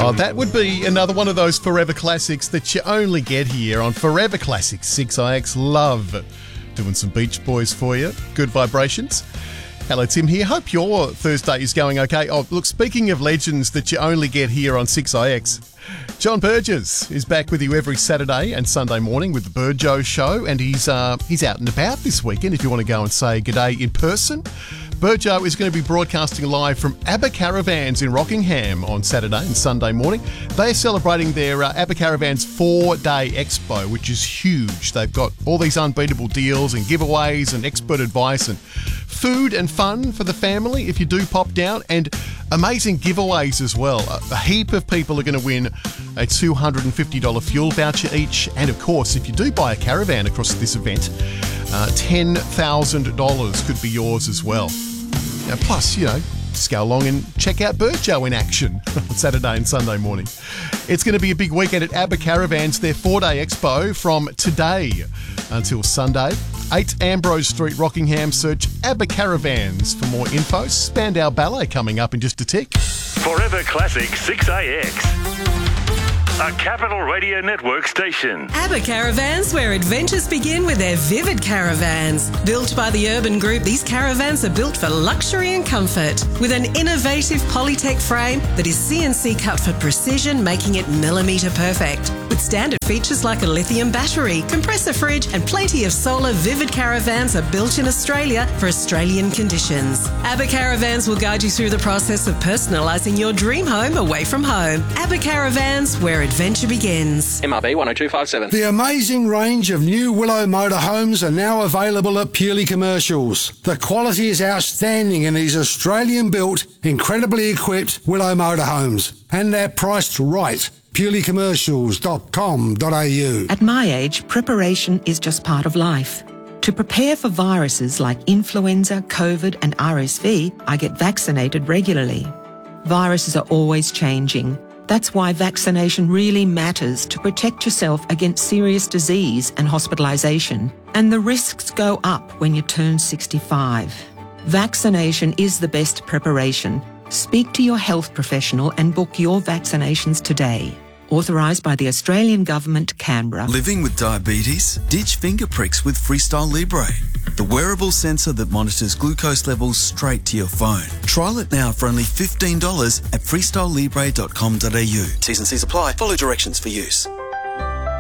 Oh, that would be another one of those Forever Classics that you only get here on Forever Classics 6IX. Love doing some Beach Boys for you. Good vibrations. Hello, Tim here. Hope your Thursday is going okay. Oh, look, speaking of legends that you only get here on 6IX, John Burgess is back with you every Saturday and Sunday morning with the Burjo Show, and he's out and about this weekend if you want to go and say good day in person. Burjo is going to be broadcasting live from ABBA Caravans in Rockingham on Saturday and Sunday morning. They're celebrating their ABBA Caravans 4-day expo, which is huge. They've got all these unbeatable deals and giveaways and expert advice and food and fun for the family if you do pop down, and amazing giveaways as well. A heap of people are going to win a $250 fuel voucher each, and of course, if you do buy a caravan across this event, $10,000 could be yours as well. Now, plus, just go along and check out Burjo in action on Saturday and Sunday morning. It's going to be a big weekend at ABBA Caravans, their 4-day expo from today until Sunday. 8 Ambrose Street, Rockingham. Search ABBA Caravans for more info. Spandau Ballet coming up in just a tick. Forever Classic 6AX. A Capital Radio Network station. ABBA Caravans, where adventures begin with their vivid caravans. Built by the Urban Group, these caravans are built for luxury and comfort. With an innovative Polytech frame that is CNC cut for precision, making it millimetre perfect. With standard features like a lithium battery, compressor fridge and plenty of solar, Vivid Caravans are built in Australia for Australian conditions. ABBA Caravans will guide you through the process of personalising your dream home away from home. ABBA Caravans, where adventure begins. MRB 10257. The amazing range of new Willow motorhomes are now available at Purely Commercials. The quality is outstanding in these Australian-built, incredibly equipped Willow motorhomes. And they're priced right. purelycommercials.com.au. At my age, preparation is just part of life. To prepare for viruses like influenza, COVID and RSV, I get vaccinated regularly. Viruses are always changing. That's why vaccination really matters to protect yourself against serious disease and hospitalisation. And the risks go up when you turn 65. Vaccination is the best preparation. Speak to your health professional and book your vaccinations today. Authorised by the Australian Government, Canberra. Living with diabetes? Ditch finger pricks with Freestyle Libre, the wearable sensor that monitors glucose levels straight to your phone. Trial it now for only $15 at freestylelibre.com.au. T's and C's apply. Follow directions for use.